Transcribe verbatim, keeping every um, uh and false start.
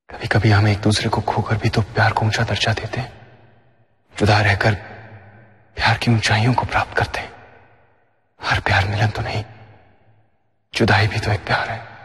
कभी कभी हम एक दूसरे को खोकर भी तो प्यार को ऊंचा दर्जा देते हैं, जुदा रहकर प्यार की ऊंचाइयों को प्राप्त करते हैं। हर प्यार मिलन तो नहीं, जुदाई भी तो एक प्यार है।